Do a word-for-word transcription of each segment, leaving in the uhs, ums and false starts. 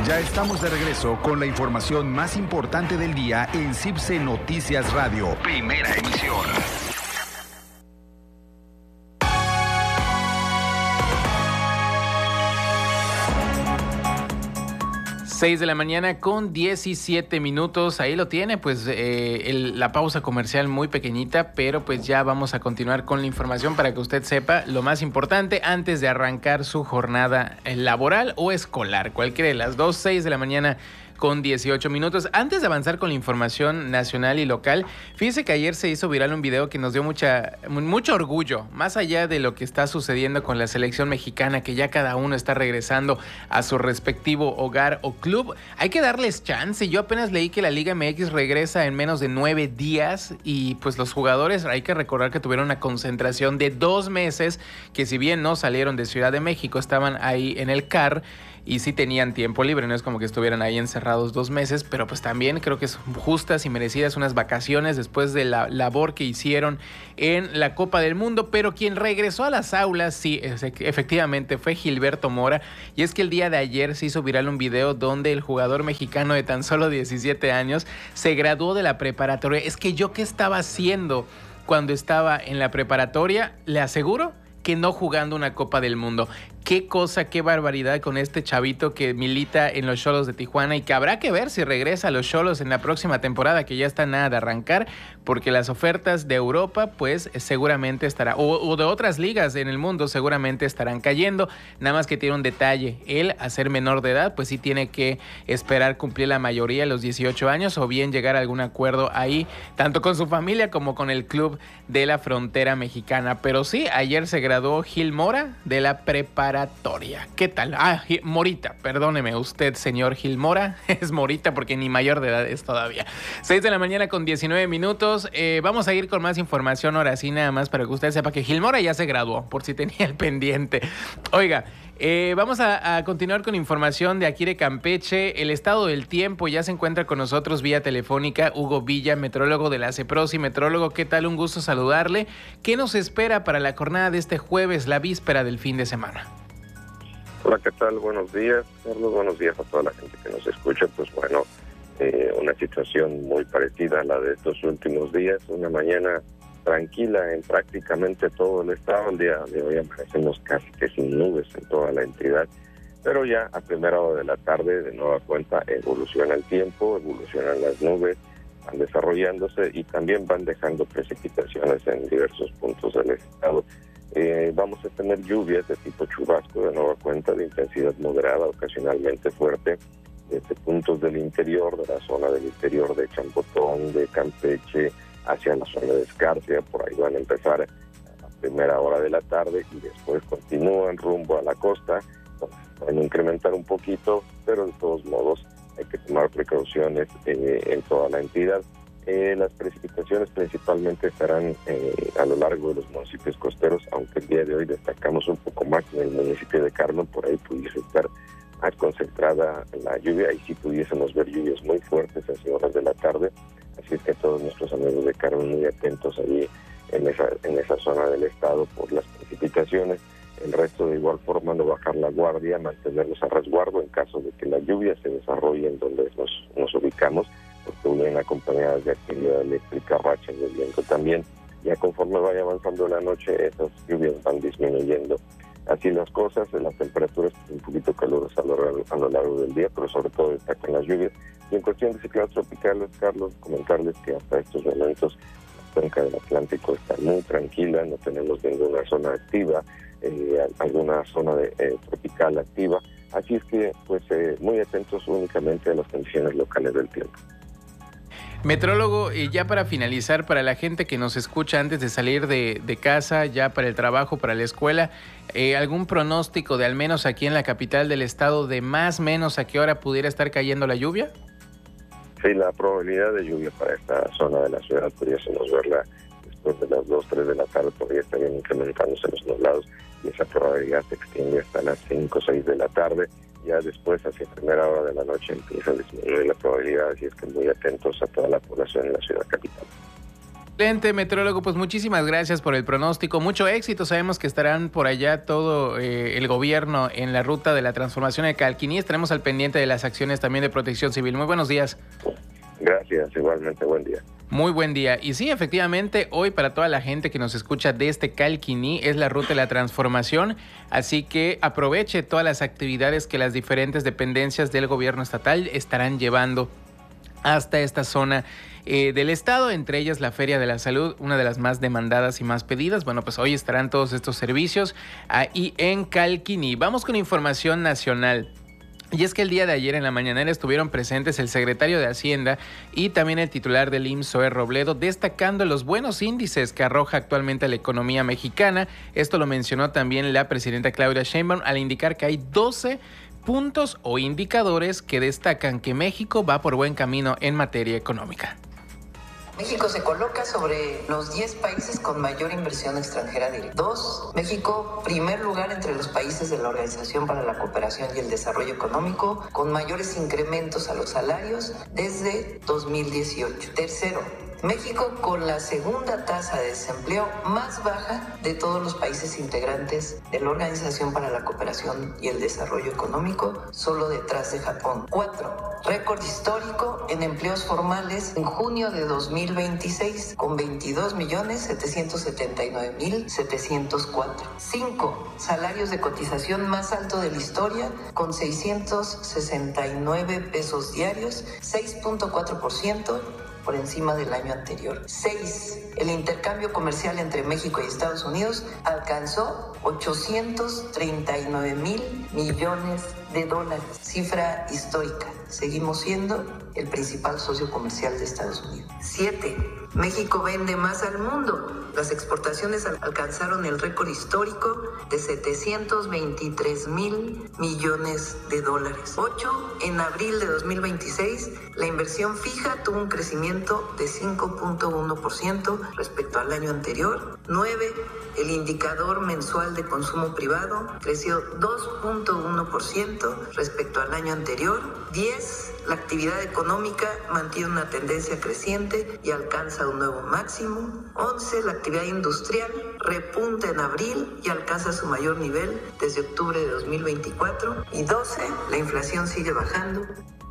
Ya estamos de regreso con la información más importante del día en C I B S E Noticias Radio, primera emisión. seis de la mañana con diecisiete minutos, ahí lo tiene, pues eh, el, la pausa comercial muy pequeñita, pero pues ya vamos a continuar con la información para que usted sepa lo más importante antes de arrancar su jornada laboral o escolar, cualquiera de las dos, seis de la mañana con dieciocho minutos. Antes de avanzar con la información nacional y local, fíjese que ayer se hizo viral un video que nos dio mucha, mucho orgullo, más allá de lo que está sucediendo con la selección mexicana, que ya cada uno está regresando a su respectivo hogar o club. Hay que darles chance. Yo apenas leí que la Liga M X regresa en menos de nueve días y pues los jugadores, hay que recordar que tuvieron una concentración de dos meses, que si bien no salieron de Ciudad de México, estaban ahí en el C A R y sí tenían tiempo libre, no es como que estuvieran ahí encerrados dos meses, pero pues también creo que son justas y merecidas unas vacaciones después de la labor que hicieron en la Copa del Mundo. Pero quien regresó a las aulas, sí, efectivamente fue Gilberto Mora, y es que el día de ayer se hizo viral un video donde el jugador mexicano de tan solo diecisiete años se graduó de la preparatoria. Es que yo, ¿qué estaba haciendo cuando estaba en la preparatoria? Le aseguro que no jugando una Copa del Mundo. Qué cosa, qué barbaridad con este chavito que milita en los Xolos de Tijuana y que habrá que ver si regresa a los Xolos en la próxima temporada, que ya está nada de arrancar, porque las ofertas de Europa pues seguramente estará, o, o de otras ligas en el mundo seguramente estarán cayendo. Nada más que tiene un detalle: él, a ser menor de edad, pues sí tiene que esperar cumplir la mayoría, los dieciocho años, o bien llegar a algún acuerdo ahí, tanto con su familia como con el club de la frontera mexicana. Pero sí, ayer se graduó Gil Mora de la preparatoria. ¿Qué tal? Ah, Morita, perdóneme usted, señor Gil Mora, es Morita porque ni mayor de edad es todavía. seis de la mañana con diecinueve minutos, eh, vamos a ir con más información ahora sí, nada más para que usted sepa que Gil Mora ya se graduó, por si tenía el pendiente. Oiga, eh, vamos a, a continuar con información de aquí de Campeche. El estado del tiempo, ya se encuentra con nosotros vía telefónica Hugo Villa, metrólogo de la CEPROSI. Metrólogo, ¿qué tal? Un gusto saludarle. ¿Qué nos espera para la jornada de este jueves, la víspera del fin de semana? Hola, ¿qué tal? Buenos días, Carlos. Buenos días a toda la gente que nos escucha. Pues bueno, eh, una situación muy parecida a la de estos últimos días. Una mañana tranquila en prácticamente todo el estado. El día de hoy amanecemos casi que sin nubes en toda la entidad. Pero ya a primera hora de la tarde, de nueva cuenta, evoluciona el tiempo, evolucionan las nubes, van desarrollándose y también van dejando precipitaciones en diversos puntos del estado. Eh, vamos a tener lluvias de tipo chubasco, de nueva cuenta, de intensidad moderada, ocasionalmente fuerte, desde puntos del interior, de la zona del interior de Champotón, de Campeche, hacia la zona de Escarcia. Por ahí van a empezar a primera hora de la tarde y después continúan rumbo a la costa. Van a incrementar un poquito, pero de todos modos hay que tomar precauciones eh, en toda la entidad. Eh, las precipitaciones principalmente estarán eh, a lo largo de los municipios costeros, aunque el día de hoy destacamos un poco más en el municipio de Carmen. Por ahí pudiese estar más concentrada la lluvia, y sí pudiésemos ver lluvias muy fuertes hacia horas de la tarde, así es que todos nuestros amigos de Carmen muy atentos allí en esa, en esa zona del estado por las precipitaciones. El resto, de igual forma, no bajar la guardia, mantenernos a resguardo en caso de que la lluvia se desarrolle en donde nos, nos ubicamos, porque vienen acompañadas de actividad eléctrica, rachas de viento también. Ya conforme vaya avanzando la noche, esas lluvias van disminuyendo. Así las cosas, las temperaturas un poquito calurosas a lo, a lo largo del día, pero sobre todo destacan las lluvias. Y en cuestión de ciclones tropicales, Carlos, comentarles que hasta estos momentos la cuenca del Atlántico está muy tranquila, no tenemos ninguna zona activa, eh, alguna zona de, eh, tropical activa. Así es que, pues, eh, muy atentos únicamente a las condiciones locales del tiempo. Metrólogo, y ya para finalizar, para la gente que nos escucha antes de salir de, de casa, ya para el trabajo, para la escuela, eh, ¿algún pronóstico de al menos aquí en la capital del estado de más o menos a qué hora pudiera estar cayendo la lluvia? Sí, la probabilidad de lluvia para esta zona de la ciudad pudiésemos verla después de las dos, tres de la tarde, todavía estarían incrementándose los nublados, y esa probabilidad se extiende hasta las cinco o seis de la tarde. Ya después, hacia primera hora de la noche, empieza a disminuir la probabilidad, así es que muy atentos a toda la población en la ciudad capital. Excelente, meteorólogo, pues muchísimas gracias por el pronóstico, mucho éxito, sabemos que estarán por allá todo eh, el gobierno en la ruta de la transformación de Calquiní, estaremos al pendiente de las acciones también de Protección Civil. Muy buenos días. Gracias, igualmente, buen día. Muy buen día. Y sí, efectivamente, hoy para toda la gente que nos escucha desde Calquiní es la ruta de la transformación, así que aproveche todas las actividades que las diferentes dependencias del gobierno estatal estarán llevando hasta esta zona eh, del estado, entre ellas la Feria de la Salud, una de las más demandadas y más pedidas. Bueno, pues hoy estarán todos estos servicios ahí en Calquiní. Vamos con información nacional. Y es que el día de ayer en la mañanera estuvieron presentes el secretario de Hacienda y también el titular del I M S S, Zoé Robledo, destacando los buenos índices que arroja actualmente la economía mexicana. Esto lo mencionó también la presidenta Claudia Sheinbaum al indicar que hay doce puntos o indicadores que destacan que México va por buen camino en materia económica. México se coloca sobre los diez países con mayor inversión extranjera directa. Dos, México, primer lugar entre los países de la Organización para la Cooperación y el Desarrollo Económico, con mayores incrementos a los salarios desde dos mil dieciocho. Tercero, México con la segunda tasa de desempleo más baja de todos los países integrantes de la Organización para la Cooperación y el Desarrollo Económico, solo detrás de Japón. Cuatro, récord histórico en empleos formales en junio de dos mil veintiséis, con veintidós millones setecientos setenta y nueve mil setecientos cuatro. Cinco, salarios de cotización más alto de la historia, con seiscientos sesenta y nueve pesos diarios, seis punto cuatro por ciento por encima del año anterior. Seis, el intercambio comercial entre México y Estados Unidos alcanzó ochocientos treinta y nueve mil millones de dólares, cifra histórica. Seguimos siendo el principal socio comercial de Estados Unidos. Siete, México vende más al mundo. Las exportaciones alcanzaron el récord histórico de setecientos veintitrés mil millones de dólares. Ocho, en abril de dos mil veintiséis, la inversión fija tuvo un crecimiento de cinco punto uno por ciento respecto al año anterior. Nueve, el indicador mensual de consumo privado creció dos punto uno por ciento respecto al año anterior. Diez, la actividad económica mantiene una tendencia creciente y alcanza un nuevo máximo. Once, la actividad industrial repunta en abril y alcanza su mayor nivel desde octubre de dos mil veinticuatro. Y doce, la inflación sigue bajando.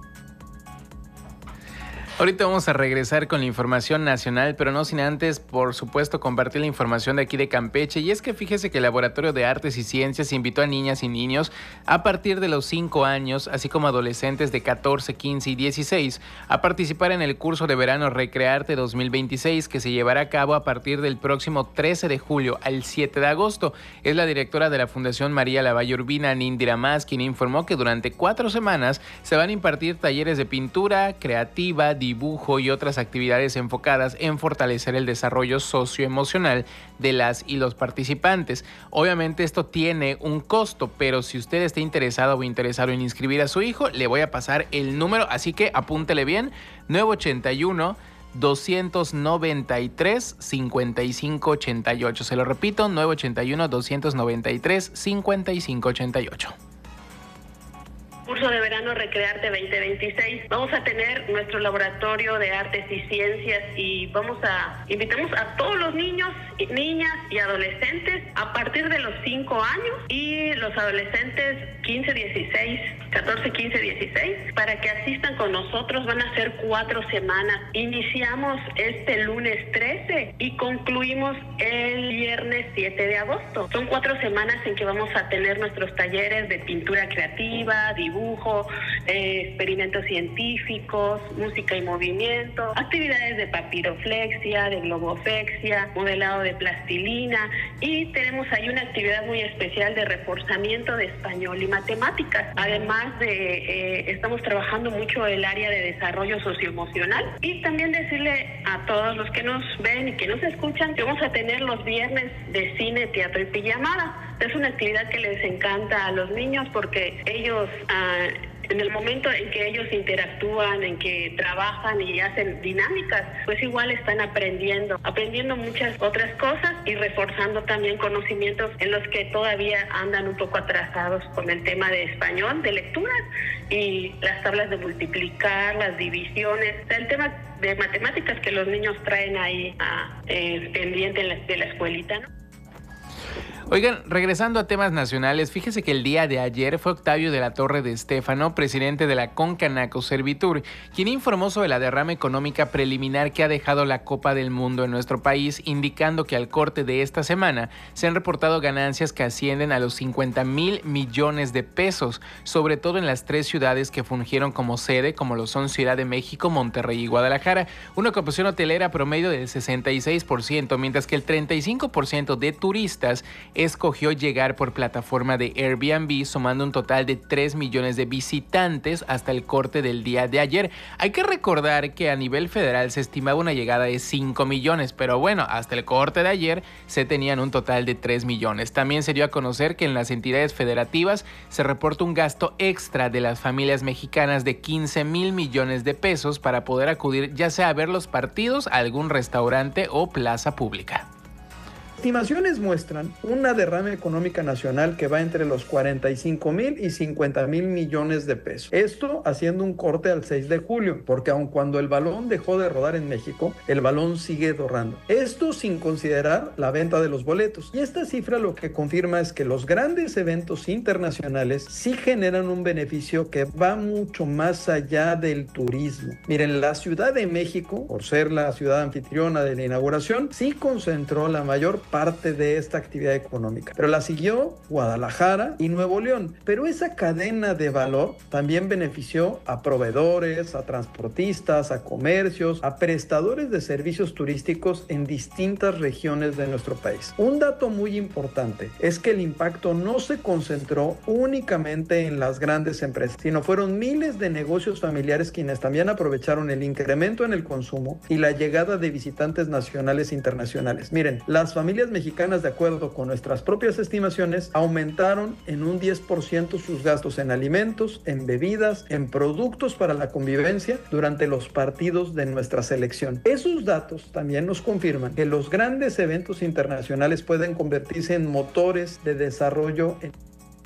Ahorita vamos a regresar con la información nacional, pero no sin antes, por supuesto, compartir la información de aquí de Campeche. Y es que fíjese que el Laboratorio de Artes y Ciencias invitó a niñas y niños a partir de los cinco años, así como adolescentes de catorce, quince y dieciséis, a participar en el curso de verano Recrearte dos mil veintiséis, que se llevará a cabo a partir del próximo trece de julio al siete de agosto. Es la directora de la Fundación María Lavalle Urbina, Nindira Mas, quien informó que durante cuatro semanas se van a impartir talleres de pintura creativa, dibujo y otras actividades enfocadas en fortalecer el desarrollo socioemocional de las y los participantes. Obviamente esto tiene un costo, pero si usted está interesado o interesado en inscribir a su hijo, le voy a pasar el número, así que apúntele bien, nueve ochenta y uno, doscientos noventa y tres, cincuenta y cinco ochenta y ocho. Se lo repito, nueve ochenta y uno, doscientos noventa y tres, cincuenta y cinco ochenta y ocho. Curso de verano Recrearte veinte veintiséis. Vamos a tener nuestro laboratorio de artes y ciencias y vamos a invitamos a todos los niños, niñas y adolescentes a partir de los cinco años y los adolescentes quince, dieciséis, catorce, quince, dieciséis para que asistan con nosotros. Van a ser cuatro semanas. Iniciamos este lunes trece y concluimos el viernes siete de agosto. Son cuatro semanas en que vamos a tener nuestros talleres de pintura creativa, dibujo, eh, experimentos científicos, música y movimiento, actividades de papiroflexia, de globoflexia, modelado de plastilina y tenemos ahí una actividad muy especial de reforzamiento de español y matemáticas. Además de, eh, estamos trabajando mucho el área de desarrollo socioemocional y también decirle a todos los que nos ven y que nos escuchan que vamos a tener los viernes de cine, teatro y pijamada. Es una actividad que les encanta a los niños porque ellos ah, en el momento en que ellos interactúan, en que trabajan y hacen dinámicas, pues igual están aprendiendo, aprendiendo muchas otras cosas y reforzando también conocimientos en los que todavía andan un poco atrasados con el tema de español, de lecturas y las tablas de multiplicar, las divisiones, o sea, el tema de matemáticas que los niños traen ahí a, eh, pendiente en la, de la escuelita, ¿no? Oigan, regresando a temas nacionales, fíjese que el día de ayer fue Octavio de la Torre de Stéfano, presidente de la Concanaco Servitur, quien informó sobre la derrama económica preliminar que ha dejado la Copa del Mundo en nuestro país, indicando que al corte de esta semana se han reportado ganancias que ascienden a los cincuenta mil millones de pesos, sobre todo en las tres ciudades que fungieron como sede, como lo son Ciudad de México, Monterrey y Guadalajara, una ocupación hotelera promedio del sesenta y seis por ciento, mientras que el treinta y cinco por ciento de turistas escogió llegar por plataforma de Airbnb, sumando un total de tres millones de visitantes hasta el corte del día de ayer. Hay que recordar que a nivel federal se estimaba una llegada de cinco millones, pero bueno, hasta el corte de ayer se tenían un total de tres millones. También se dio a conocer que en las entidades federativas se reporta un gasto extra de las familias mexicanas de quince mil millones de pesos para poder acudir ya sea a ver los partidos, a algún restaurante o plaza pública. Estimaciones muestran una derrama económica nacional que va entre los cuarenta y cinco mil y cincuenta mil millones de pesos. Esto haciendo un corte al seis de julio, porque aun cuando el balón dejó de rodar en México, el balón sigue rodando. Esto sin considerar la venta de los boletos. Y esta cifra lo que confirma es que los grandes eventos internacionales sí generan un beneficio que va mucho más allá del turismo. Miren, la Ciudad de México, por ser la ciudad anfitriona de la inauguración, sí concentró la mayor parte de esta actividad económica, pero la siguió Guadalajara y Nuevo León. Pero esa cadena de valor también benefició a proveedores, a transportistas, a comercios, a prestadores de servicios turísticos en distintas regiones de nuestro país. Un dato muy importante es que el impacto no se concentró únicamente en las grandes empresas, sino fueron miles de negocios familiares quienes también aprovecharon el incremento en el consumo y la llegada de visitantes nacionales e internacionales. Miren, las familias mexicanas, de acuerdo con nuestras propias estimaciones, aumentaron en un diez por ciento sus gastos en alimentos, en bebidas, en productos para la convivencia durante los partidos de nuestra selección. Esos datos también nos confirman que los grandes eventos internacionales pueden convertirse en motores de desarrollo en...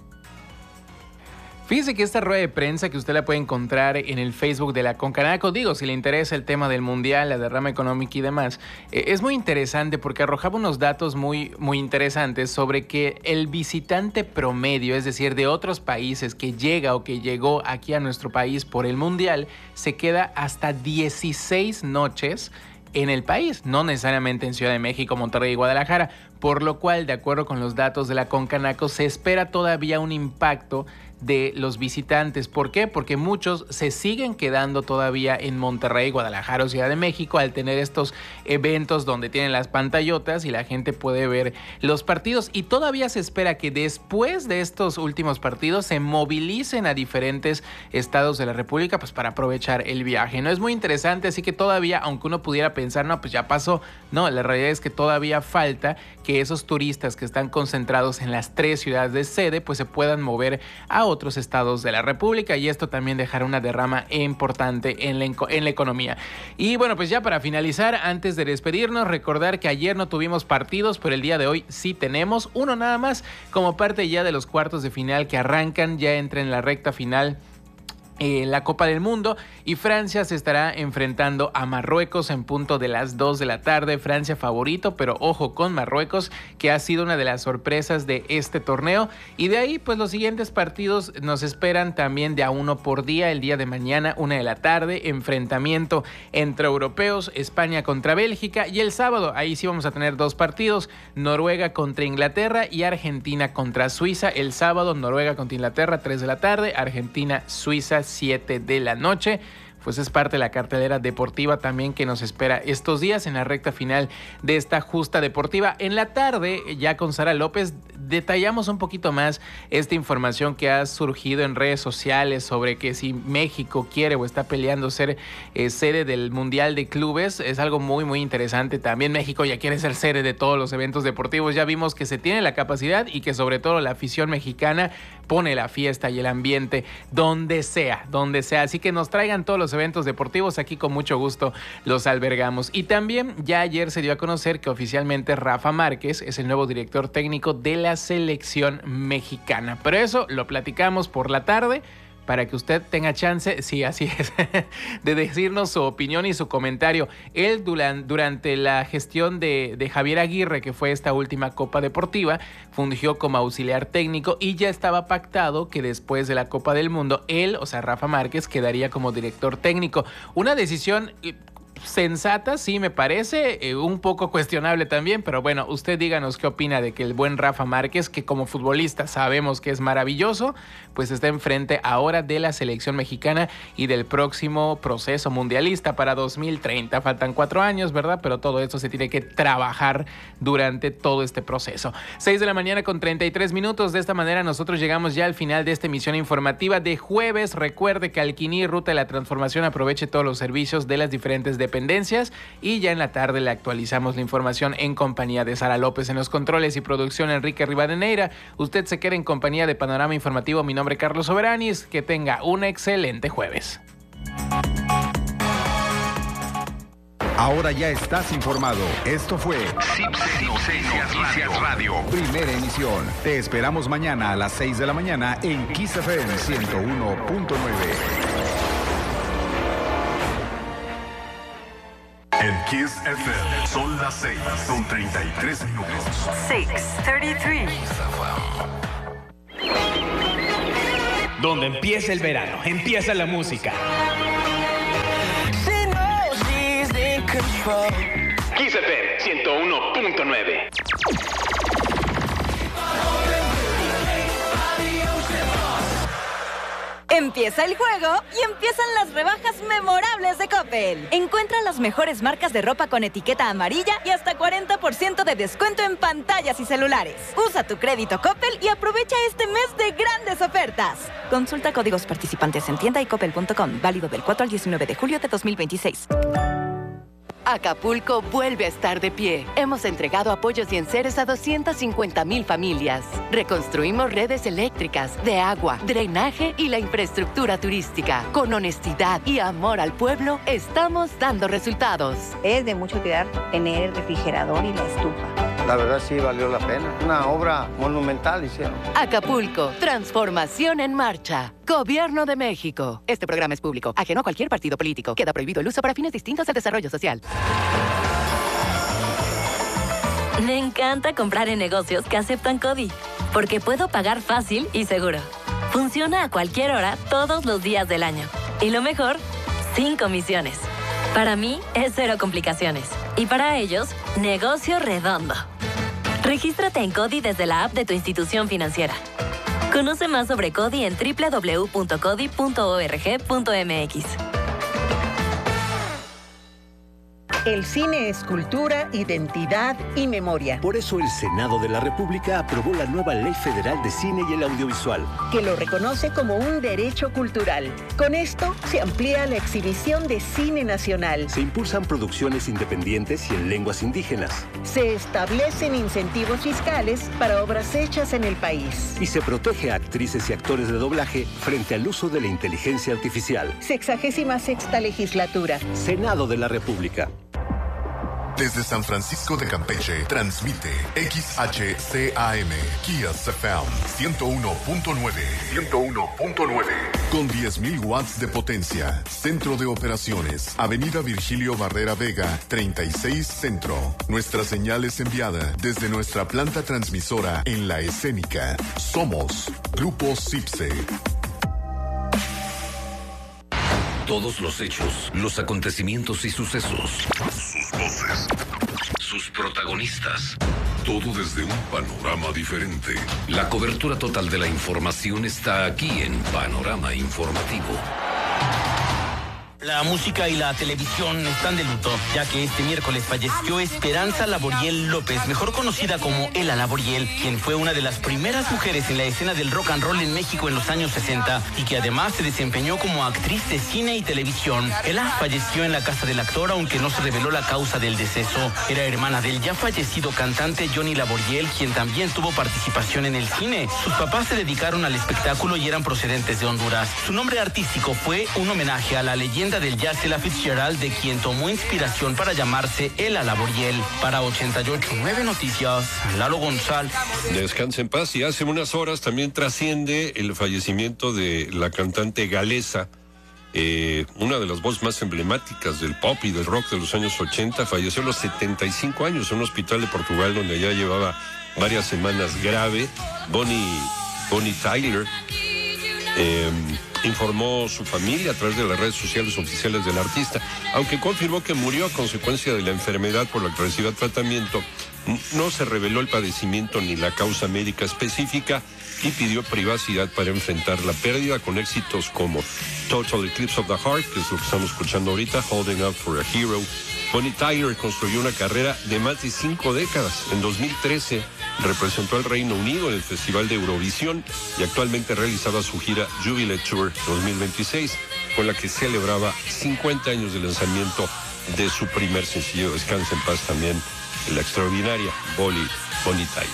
Fíjese que esta rueda de prensa que usted la puede encontrar en el Facebook de la Concanaco, digo, si le interesa el tema del mundial, la derrama económica y demás, eh, es muy interesante porque arrojaba unos datos muy, muy interesantes sobre que el visitante promedio, es decir, de otros países que llega o que llegó aquí a nuestro país por el mundial, se queda hasta dieciséis noches en el país, no necesariamente en Ciudad de México, Monterrey y Guadalajara, por lo cual, de acuerdo con los datos de la Concanaco, se espera todavía un impacto de los visitantes. ¿Por qué? Porque muchos se siguen quedando todavía en Monterrey, Guadalajara o Ciudad de México al tener estos eventos donde tienen las pantallotas y la gente puede ver los partidos, y todavía se espera que después de estos últimos partidos se movilicen a diferentes estados de la República pues para aprovechar el viaje. No es muy interesante, así que todavía, aunque uno pudiera pensar, no, pues ya pasó, no, la realidad es que todavía falta que esos turistas que están concentrados en las tres ciudades de sede pues se puedan mover a otros estados de la República, y esto también dejará una derrama importante en la, en la economía. Y bueno, pues ya para finalizar, antes de despedirnos, recordar que ayer no tuvimos partidos, pero el día de hoy sí tenemos uno nada más, como parte ya de los cuartos de final que arrancan, ya entra en la recta final en la Copa del Mundo, y Francia se estará enfrentando a Marruecos en punto de las dos de la tarde. Francia favorito, pero ojo con Marruecos, que ha sido una de las sorpresas de este torneo. Y de ahí pues los siguientes partidos nos esperan también de a uno por día. El día de mañana, una de la tarde, enfrentamiento entre europeos, España contra Bélgica, y el sábado ahí sí vamos a tener dos partidos, Noruega contra Inglaterra y Argentina contra Suiza. El sábado Noruega contra Inglaterra, tres de la tarde, Argentina, Suiza, siete de la noche. pues es parte de la cartelera deportiva también que nos espera estos días en la recta final de esta justa deportiva. En la tarde, ya con Sara López, detallamos un poquito más esta información que ha surgido en redes sociales sobre que si México quiere o está peleando ser eh, sede del Mundial de Clubes. Es algo muy muy interesante. También México ya quiere ser sede de todos los eventos deportivos. Ya vimos que se tiene la capacidad y que sobre todo la afición mexicana pone la fiesta y el ambiente donde sea, donde sea. Así que nos traigan todos los eventos deportivos, aquí con mucho gusto los albergamos. Y también ya ayer se dio a conocer que oficialmente Rafa Márquez es el nuevo director técnico de la selección mexicana. Pero eso lo platicamos por la tarde, para que usted tenga chance, sí, así es, de decirnos su opinión y su comentario. Él durante la gestión de, de Javier Aguirre, que fue esta última Copa Deportiva, fungió como auxiliar técnico y ya estaba pactado que después de la Copa del Mundo, él, o sea, Rafa Márquez, quedaría como director técnico. Una decisión sensata, sí, me parece, eh, un poco cuestionable también, pero bueno, usted díganos qué opina de que el buen Rafa Márquez, que como futbolista sabemos que es maravilloso, pues está enfrente ahora de la selección mexicana y del próximo proceso mundialista para dos mil treinta. Faltan cuatro años, ¿verdad? Pero todo esto se tiene que trabajar durante todo este proceso. seis de la mañana con treinta y tres minutos. De esta manera nosotros llegamos ya al final de esta emisión informativa de jueves. Recuerde que Alquini, Ruta de la Transformación, aproveche todos los servicios de las diferentes dependencias y ya en la tarde le actualizamos la información en compañía de Sara López. En los controles y producción, Enrique Rivadeneira. Usted se queda en compañía de Panorama Informativo. Mi nombre es Carlos Soberanis. Que tenga un excelente jueves. Ahora ya estás informado. Esto fue Cipse Noticias Radio. Primera emisión. Te esperamos mañana a las seis de la mañana en Kiss F M ciento uno punto nueve. En Kiss F M son las seis con treinta y tres minutos. seis treinta y tres. Donde empieza el verano, empieza la música. Kiss F M ciento uno punto nueve. Empieza el juego y empiezan las rebajas memorables de Coppel. Encuentra las mejores marcas de ropa con etiqueta amarilla y hasta cuarenta por ciento de descuento en pantallas y celulares. Usa tu crédito Coppel y aprovecha este mes de grandes ofertas. Consulta códigos participantes en tienda y coppel punto com. Válido del cuatro al diecinueve de julio de dos mil veintiséis. Acapulco vuelve a estar de pie. Hemos entregado apoyos y enseres a doscientas cincuenta mil familias. Reconstruimos redes eléctricas, de agua, drenaje y la infraestructura turística. Con honestidad y amor al pueblo, estamos dando resultados. Es de mucho cuidar tener el refrigerador y la estufa. La verdad sí valió la pena. Una obra monumental hicieron. Acapulco, transformación en marcha. Gobierno de México. Este programa es público, ajeno a cualquier partido político. Queda prohibido el uso para fines distintos al desarrollo social. Me encanta comprar en negocios que aceptan CODI, porque puedo pagar fácil y seguro. Funciona a cualquier hora, todos los días del año. Y lo mejor, sin comisiones. Para mí, es cero complicaciones. Y para ellos, negocio redondo. Regístrate en CODI desde la app de tu institución financiera. Conoce más sobre CODI en doble u doble u doble u punto codi punto org punto m x. El cine es cultura, identidad y memoria. Por eso el Senado de la República aprobó la nueva Ley Federal de Cine y el Audiovisual, que lo reconoce como un derecho cultural. Con esto se amplía la exhibición de cine nacional. Se impulsan producciones independientes y en lenguas indígenas. Se establecen incentivos fiscales para obras hechas en el país. Y se protege a actrices y actores de doblaje frente al uso de la inteligencia artificial. Sexagésima sexta legislatura. Senado de la República. Desde San Francisco de Campeche, transmite X H C A M, Kiss F M, ciento uno punto nueve. ciento uno punto nueve. Con diez mil watts de potencia. Centro de Operaciones, Avenida Virgilio Barrera Vega, treinta y seis Centro. Nuestra señal es enviada desde nuestra planta transmisora en La Escénica. Somos Grupo Cipse. Todos los hechos, los acontecimientos y sucesos. Sus voces. Sus protagonistas. Todo desde un panorama diferente. La cobertura total de la información está aquí en Panorama Informativo. La música y la televisión están de luto, ya que este miércoles falleció Esperanza Laboriel López, mejor conocida como Ela Laboriel, quien fue una de las primeras mujeres en la escena del rock and roll en México en los años sesenta y que además se desempeñó como actriz de cine y televisión. Ela falleció en la casa del actor, aunque no se reveló la causa del deceso. Era hermana del ya fallecido cantante Johnny Laboriel, quien también tuvo participación en el cine. Sus papás se dedicaron al espectáculo y eran procedentes de Honduras. Su nombre artístico fue un homenaje a la leyenda del jazz Ella Fitzgerald, de quien tomó inspiración para llamarse Ela Laboriel. Para ochenta y ocho punto nueve Noticias, Lalo González. Descanse en paz. Y hace unas horas también trasciende el fallecimiento de la cantante galesa, eh, una de las voces más emblemáticas del pop y del rock de los años ochenta. Falleció a los setenta y cinco años en un hospital de Portugal donde ya llevaba varias semanas grave. Bonnie, Bonnie Tyler eh, informó su familia a través de las redes sociales oficiales del artista, aunque confirmó que murió a consecuencia de la enfermedad por la que recibía tratamiento. No se reveló el padecimiento ni la causa médica específica y pidió privacidad para enfrentar la pérdida, con éxitos como Total Eclipse of the Heart, que es lo que estamos escuchando ahorita, Holding Out for a Hero. Bonnie Tyler construyó una carrera de más de cinco décadas. En dos mil trece representó al Reino Unido en el Festival de Eurovisión y actualmente realizaba su gira Jubilee Tour dos mil veintiséis, con la que celebraba cincuenta años de lanzamiento de su primer sencillo. Descansa en paz también la extraordinaria Bonnie, Bonnie Tyler.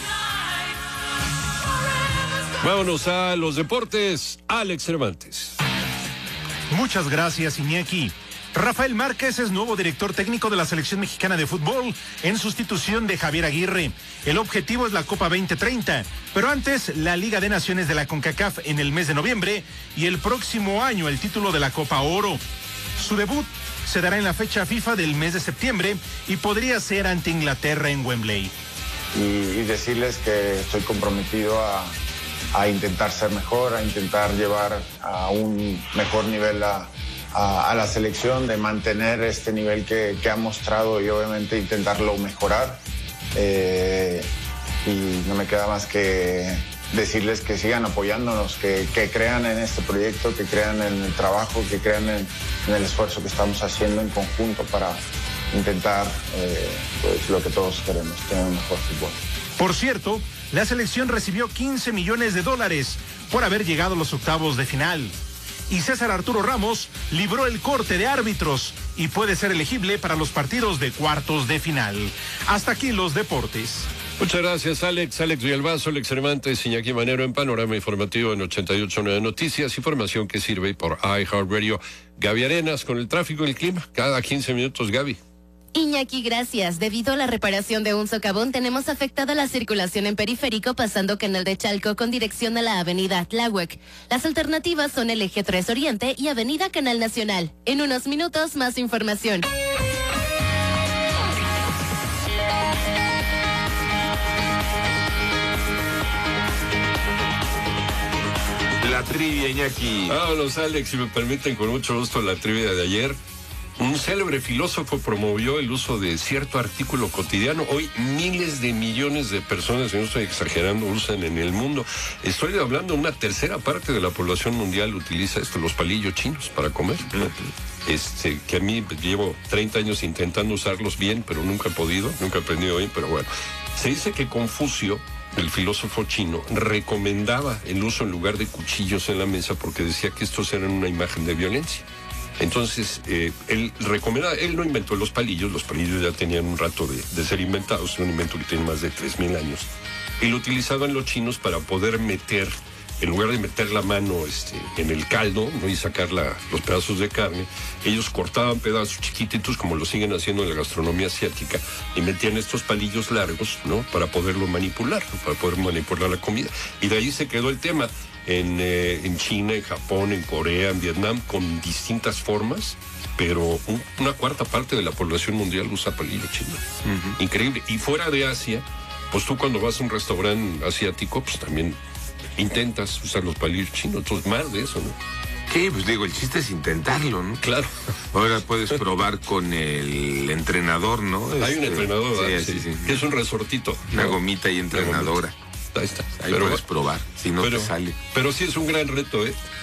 Vámonos a los deportes. Alex Cervantes. Muchas gracias, Iñaki. Rafael Márquez es nuevo director técnico de la selección mexicana de fútbol en sustitución de Javier Aguirre. El objetivo es la Copa veinte treinta, pero antes la Liga de Naciones de la CONCACAF en el mes de noviembre y el próximo año el título de la Copa Oro. Su debut se dará en la fecha FIFA del mes de septiembre y podría ser ante Inglaterra en Wembley. Y, y decirles que estoy comprometido a, a intentar ser mejor, a intentar llevar a un mejor nivel a A, a la selección, de mantener este nivel que, que ha mostrado y obviamente intentarlo mejorar. Eh, y no me queda más que decirles que sigan apoyándonos, que, que crean en este proyecto, que crean en el trabajo, que crean en, en el esfuerzo que estamos haciendo en conjunto para intentar eh, pues, lo que todos queremos, tener un mejor fútbol. Por cierto, la selección recibió quince millones de dólares por haber llegado a los octavos de final. Y César Arturo Ramos libró el corte de árbitros y puede ser elegible para los partidos de cuartos de final. Hasta aquí los deportes. Muchas gracias, Alex. Alex Villalbazo, Alex Cervantes, Iñaki Manero en Panorama Informativo en ochenta y ocho punto nueve Noticias. Información que sirve por iHeartRadio. Gaby Arenas con el tráfico y el clima. Cada quince minutos, Gaby. Iñaki, gracias. Debido a la reparación de un socavón, tenemos afectada la circulación en Periférico pasando Canal de Chalco con dirección a la avenida Tláhuac. Las alternativas son el eje tres Oriente y avenida Canal Nacional. En unos minutos, más información. La trivia, Iñaki. Vámonos, Alex, si me permiten, con mucho gusto la trivia de ayer. Un célebre filósofo promovió el uso de cierto artículo cotidiano. Hoy miles de millones de personas, y no estoy exagerando, usan en el mundo. Estoy hablando, una tercera parte de la población mundial utiliza esto, los palillos chinos para comer. Este, que a mí llevo treinta años intentando usarlos bien, pero nunca he podido, nunca he aprendido bien, pero bueno. Se dice que Confucio, el filósofo chino, recomendaba el uso en lugar de cuchillos en la mesa porque decía que estos eran una imagen de violencia. Entonces, eh, él recomendaba, él no inventó los palillos, los palillos ya tenían un rato de, de ser inventados, un invento que tiene más de tres mil años. Y lo utilizaban los chinos para poder meter, en lugar de meter la mano este, en el caldo, ¿no? Y sacar la, los pedazos de carne, ellos cortaban pedazos chiquititos, como lo siguen haciendo en la gastronomía asiática, y metían estos palillos largos, ¿no? Para poderlo manipular, ¿no? Para poder manipular la comida. Y de ahí se quedó el tema. En, eh, en China, en Japón, en Corea, en Vietnam, con distintas formas, pero un, una cuarta parte de la población mundial usa palillo chino. Uh-huh. Increíble. Y fuera de Asia, pues tú cuando vas a un restaurante asiático, pues también intentas usar los palillos chinos. Entonces, más de eso, ¿no? Sí, pues digo, el chiste es intentarlo, ¿no? Claro. Ahora puedes probar con el entrenador, ¿no? Hay este, un entrenador, sí, sí, sí, sí. Que es un resortito. Una ¿no? gomita y entrenadora. Ahí está. Ahí pero, puedes probar, si no pero, te sale. Pero sí es un gran reto, ¿eh?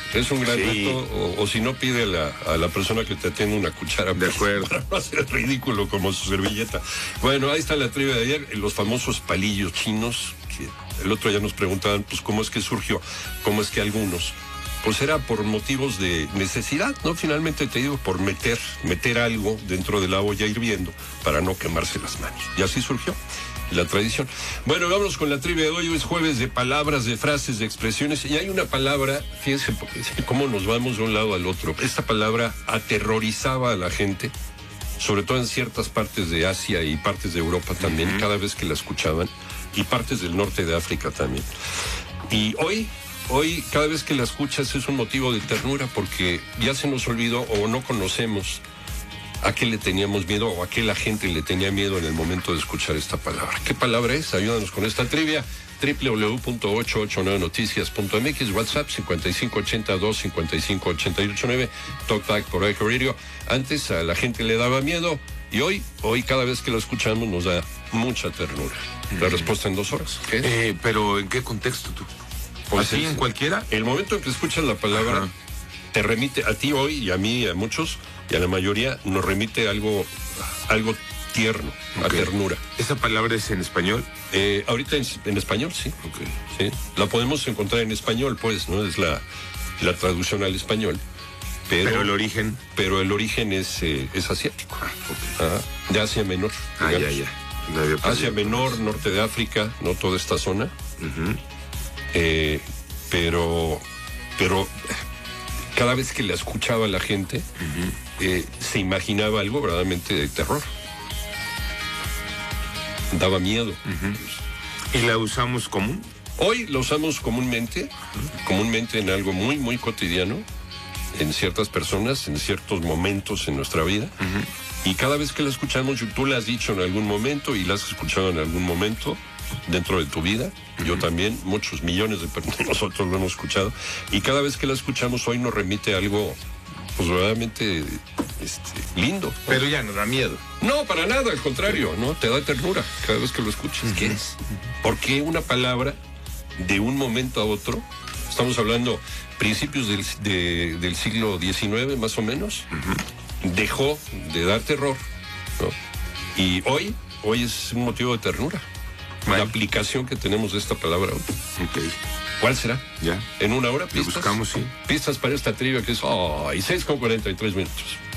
Es un gran Sí. reto, o, o si no, pide a la, a la persona que te atiende una cuchara. De acuerdo. Para no hacer ridículo como su servilleta. Bueno, ahí está la trivia de ayer, los famosos palillos chinos, que el otro día nos preguntaban, pues, ¿cómo es que surgió? ¿Cómo es que algunos? Pues era por motivos de necesidad, ¿no? Finalmente te digo, por meter, meter algo dentro de la olla hirviendo para no quemarse las manos. Y así surgió la tradición. Bueno, vámonos con la trivia de hoy. Hoy es jueves de palabras, de frases, de expresiones. Y hay una palabra, fíjense cómo nos vamos de un lado al otro. Esta palabra aterrorizaba a la gente, sobre todo en ciertas partes de Asia y partes de Europa también, uh-huh. cada vez que la escuchaban, y partes del norte de África también. Y hoy... Hoy, cada vez que la escuchas es un motivo de ternura porque ya se nos olvidó o no conocemos a qué le teníamos miedo o a qué la gente le tenía miedo en el momento de escuchar esta palabra. ¿Qué palabra es? Ayúdanos con esta trivia. doble u doble u doble u punto ochocientos ochenta y nueve noticias punto m x, WhatsApp cincuenta y cinco ochenta y dos cincuenta y cinco ochenta y ocho nueve, Talkback por iHeartRadio. Antes a la gente le daba miedo y hoy, hoy cada vez que la escuchamos nos da mucha ternura. La respuesta en dos horas. ¿Qué es? Eh, pero ¿en qué contexto tú? Pues ¿Así el, en cualquiera? El momento en que escuchas la palabra, ajá, te remite a ti hoy y a mí y a muchos y a la mayoría nos remite algo, algo tierno, okay, a ternura. ¿Esa palabra es en español? Eh, ahorita en, en español, sí. Okay. Sí. La podemos encontrar en español, pues, ¿no? Es la, la traducción al español. Pero, pero el origen. Pero el origen es, eh, es asiático. Ah, okay. Ajá, de Asia Menor. Ah, ya, ya. No Asia Menor, norte de África, ¿no? Toda esta zona. Uh-huh. Eh, pero, pero cada vez que la escuchaba la gente, uh-huh, eh, se imaginaba algo verdaderamente de terror. Daba miedo. Uh-huh. ¿Y la usamos común? Hoy la usamos comúnmente, uh-huh, comúnmente en algo muy, muy cotidiano, en ciertas personas, en ciertos momentos en nuestra vida. Uh-huh. Y cada vez que la escuchamos, tú la has dicho en algún momento y la has escuchado en algún momento dentro de tu vida, uh-huh, yo también, muchos millones de nosotros lo hemos escuchado, y cada vez que la escuchamos hoy nos remite a algo, pues verdaderamente este, lindo, ¿no? Pero ya no da miedo. No, para nada, al contrario, ¿no? Te da ternura cada vez que lo escuchas. Uh-huh. ¿Qué es? Porque una palabra de un momento a otro, estamos hablando principios del, de, del siglo diecinueve más o menos, uh-huh, dejó de dar terror, ¿no? Y hoy, hoy es un motivo de ternura. Bueno. La aplicación que tenemos de esta palabra. Okay. ¿Cuál será? Ya. En una hora, pistas. Lo buscamos, sí. Pistas para esta trivia que es, oh, y seis con cuarenta y tres minutos.